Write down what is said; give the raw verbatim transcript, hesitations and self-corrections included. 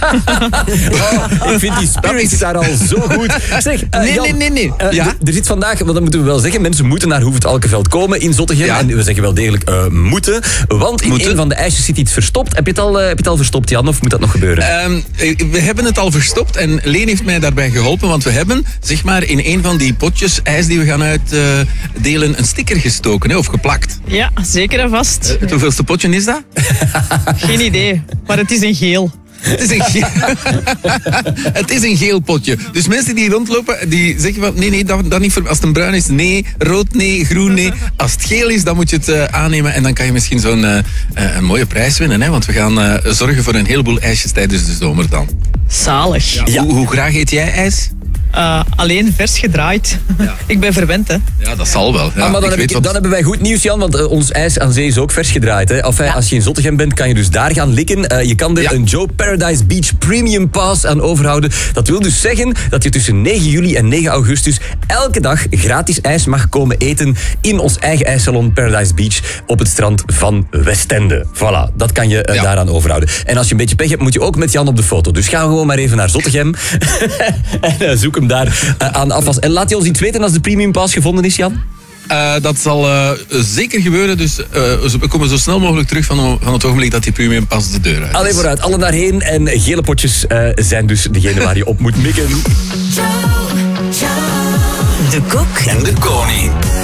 Oh, ik vind die spirit daar al zo goed. Zeg, uh, Nee, Jan, nee, nee, nee. uh, Ja? d- er zit vandaag, want dat moeten we wel zeggen, mensen moeten naar Hoef het Alkenveld komen in Zottegem. Ja. En we zeggen wel degelijk uh, moeten. Want in Moeten. een van de ijsjes zit iets verstopt. Heb je het al, uh, heb je het al verstopt, Jan? Of moet dat nog gebeuren? Um, we hebben het al verstopt en Leen heeft mij daarbij geholpen, want we hebben, zeg maar, in een van die potjes ijs die we gaan uitdelen uh, een sticker gestoken, hè, of geplakt. Ja, zeker en vast. Het hoeveelste potje is dat? Geen idee, maar het is een geel. Het is een geel, het is een geel potje. Dus mensen die rondlopen, die zeggen van nee, nee, dat, dat niet. Voor, als het een bruin is, nee. Rood, nee. Groen, nee. Als het geel is, dan moet je het uh, aannemen. En dan kan je misschien zo'n uh, uh, een mooie prijs winnen. Hè? Want we gaan uh, zorgen voor een heleboel ijsjes tijdens de zomer dan. Zalig. Ja. Hoe, hoe graag eet jij ijs? Uh, alleen vers gedraaid. Ja. Ik ben verwend, hè. Ja, dat zal wel. Ja, ah, maar dan, ik heb weet ik, wat- dan hebben wij goed nieuws, Jan, want uh, ons ijs aan zee is ook vers gedraaid. Hè? Enfin, Als je in Zottegem bent, kan je dus daar gaan likken. Uh, je kan er Ja. een Joe Paradise Beach Premium Pass aan overhouden. Dat wil dus zeggen dat je tussen negen juli en negen augustus elke dag gratis ijs mag komen eten in ons eigen ijssalon Paradise Beach op het strand van Westende. Voilà, dat kan je uh, Ja. daaraan overhouden. En als je een beetje pech hebt, moet je ook met Jan op de foto. Dus ga gewoon maar even naar Zottegem en uh, zoek hem daar uh, aan afwas. En laat je ons iets weten als de Premium Pass gevonden is, Jan? Uh, dat zal uh, zeker gebeuren. Dus uh, we komen zo snel mogelijk terug van, van het ogenblik dat die premium pas de deur uit is. Allee vooruit, alle daarheen. En gele potjes uh, zijn dus degene waar je op moet mikken. De Kok En de koning.